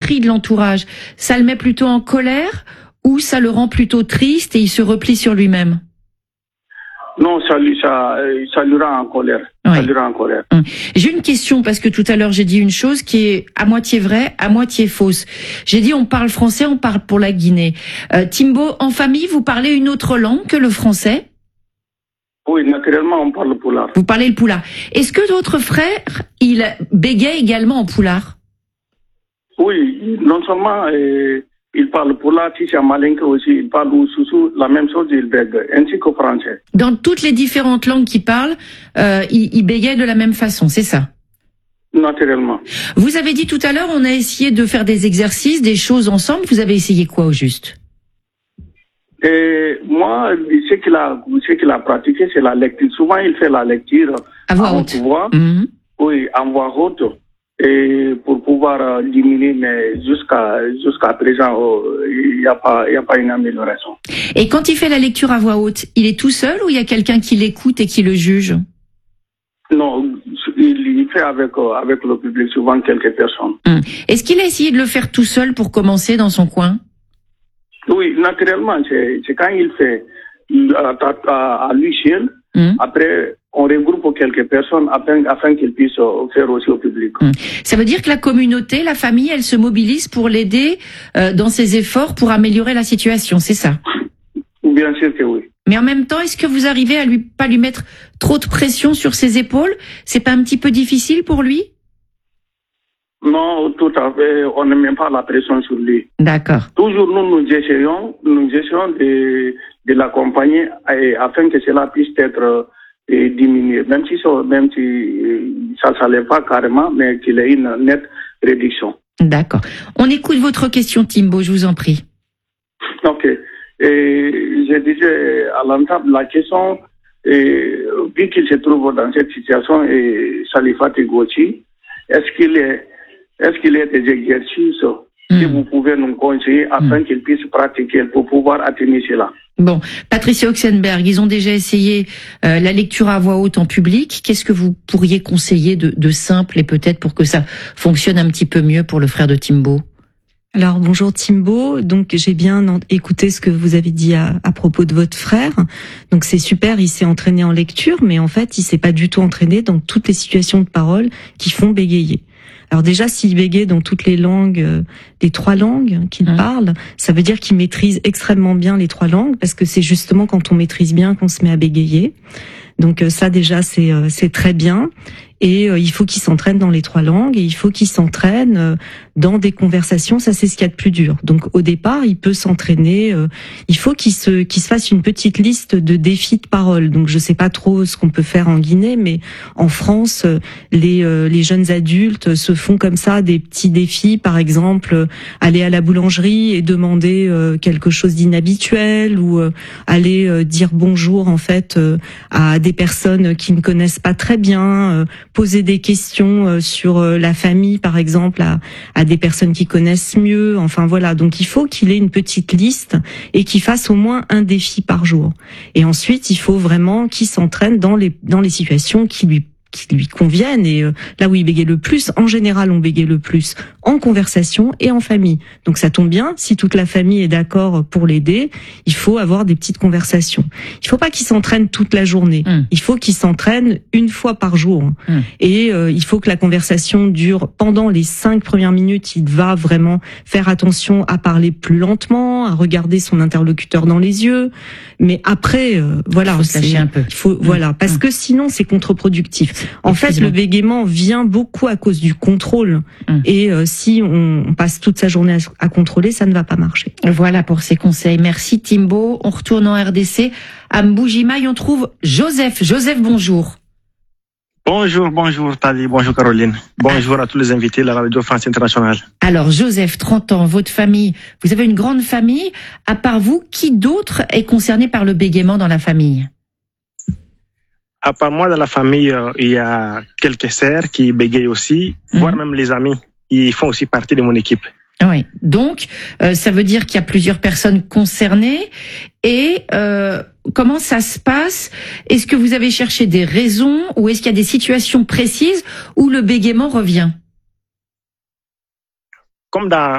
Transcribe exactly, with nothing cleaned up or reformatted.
moquerie de l'entourage, ça le met plutôt en colère ou ça le rend plutôt triste et il se replie sur lui-même? Non, ça lui, ça, ça lui rend en colère. Ouais. Ça lui rend en colère. Hum. J'ai une question parce que tout à l'heure j'ai dit une chose qui est à moitié vraie, à moitié fausse. J'ai dit on parle français, on parle pour la Guinée. Euh, Timbo, en famille, vous parlez une autre langue que le français? Oui, naturellement, on parle poulard. Vous parlez le poulard. Est-ce que votre frère, il bégaye également en poulard? Oui, non seulement euh, il parle poulard, si c'est en malinké aussi, il parle ousousou, la même chose, il bègue, ainsi qu'au français. Dans toutes les différentes langues qu'il parle, euh, il, il bégaye de la même façon, c'est ça? Naturellement. Vous avez dit tout à l'heure, on a essayé de faire des exercices, des choses ensemble. Vous avez essayé quoi au juste? Et moi, ce qu'il a, ce qu'il a pratiqué, c'est la lecture. Souvent, il fait la lecture à voix haute. Voix, mmh. Oui, en voix haute, et pour pouvoir euh, diminuer, mais jusqu'à jusqu'à présent, il oh, n'y a pas, il y a pas une amélioration. Et quand il fait la lecture à voix haute, il est tout seul ou il y a quelqu'un qui l'écoute et qui le juge? Non, il, il fait avec euh, avec le public, souvent quelques personnes. Mmh. Est-ce qu'il a essayé de le faire tout seul pour commencer dans son coin? Oui, naturellement, c'est, c'est quand il fait à, à, à lui seul. Mmh. Après, on regroupe quelques personnes afin, afin qu'ils puissent faire aussi au public. Mmh. Ça veut dire que la communauté, la famille, elle se mobilise pour l'aider euh, dans ses efforts pour améliorer la situation, c'est ça? Bien sûr que oui. Mais en même temps, est-ce que vous arrivez à lui pas lui mettre trop de pression sur ses épaules? C'est pas un petit peu difficile pour lui? Non, tout à fait. On ne met pas la pression sur lui. D'accord. Toujours nous, nous essayons, nous essayons de, de l'accompagner et, afin que cela puisse être et diminué, même si, même si ça ne s'enlève pas carrément, mais qu'il ait une nette réduction. D'accord. On écoute votre question, Timbo, je vous en prie. Ok. Et je disais à l'entame, la question, et, vu qu'il se trouve dans cette situation, et ça lui fatigue aussi, est-ce qu'il est, est-ce qu'il y a des exercices mmh. que vous pouvez nous conseiller afin mmh. qu'il puisse pratiquer pour pouvoir atteindre cela? Bon, Patricia Oxenberg, ils ont déjà essayé euh, la lecture à voix haute en public. Qu'est-ce que vous pourriez conseiller de, de simple et peut-être pour que ça fonctionne un petit peu mieux pour le frère de Timbo? Alors bonjour Timbo, donc j'ai bien écouté ce que vous avez dit à, à propos de votre frère. Donc c'est super, il s'est entraîné en lecture, mais en fait il s'est pas du tout entraîné dans toutes les situations de parole qui font bégayer. Alors déjà, s'il bégaye dans toutes les langues, euh, les trois langues qu'il mmh. parle, ça veut dire qu'il maîtrise extrêmement bien les trois langues, parce que c'est justement quand on maîtrise bien qu'on se met à bégayer. Donc euh, ça déjà, c'est euh, c'est très bien. Et euh, il faut qu'il s'entraîne dans les trois langues et il faut qu'il s'entraîne euh, dans des conversations. Ça, c'est ce qu'il y a de plus dur. Donc, au départ, il peut s'entraîner. Euh, il faut qu'il se qu'il se fasse une petite liste de défis de parole. Donc, je sais pas trop ce qu'on peut faire en Guinée, mais en France, les euh, les jeunes adultes se font comme ça des petits défis. Par exemple, euh, aller à la boulangerie et demander euh, quelque chose d'inhabituel ou euh, aller euh, dire bonjour en fait euh, à des personnes qui ne connaissent pas très bien. Euh, poser des questions sur la famille, par exemple, à, à des personnes qui connaissent mieux. Enfin voilà, donc il faut qu'il ait une petite liste et qu'il fasse au moins un défi par jour. Et ensuite, il faut vraiment qu'il s'entraîne dans les dans les situations qui lui qui lui conviennent et euh, là où il bégaye le plus, en général on bégaye le plus en conversation et en famille. Donc ça tombe bien, si toute la famille est d'accord pour l'aider, il faut avoir des petites conversations. Il faut pas qu'il s'entraîne toute la journée, mmh. il faut qu'il s'entraîne une fois par jour. Mmh. Et euh, il faut que la conversation dure pendant les cinq premières minutes, il va vraiment faire attention à parler plus lentement, à regarder son interlocuteur dans les yeux, mais après, euh, voilà, il faut se lâcher un peu. Il faut, mmh. voilà, parce mmh. que sinon c'est contre-productif. En fait, le bégaiement vient beaucoup à cause du contrôle. Hum. Et euh, si on passe toute sa journée à, à contrôler, ça ne va pas marcher. Voilà pour ces conseils. Merci Timbo. On retourne en R D C. À Mbujimaï, on trouve Joseph. Joseph, bonjour. Bonjour, bonjour Tali, bonjour Caroline. Bonjour ah. à tous les invités de la Radio France Internationale. Alors Joseph, trente ans, votre famille, vous avez une grande famille. À part vous, qui d'autre est concerné par le bégaiement dans la famille ? À part moi, dans la famille, euh, il y a quelques sœurs qui bégayent aussi, mmh. voire même les amis. Ils font aussi partie de mon équipe. Oui. Donc, euh, ça veut dire qu'il y a plusieurs personnes concernées. Et euh, comment ça se passe ? Est-ce que vous avez cherché des raisons ou est-ce qu'il y a des situations précises où le bégaiement revient ? Comme dans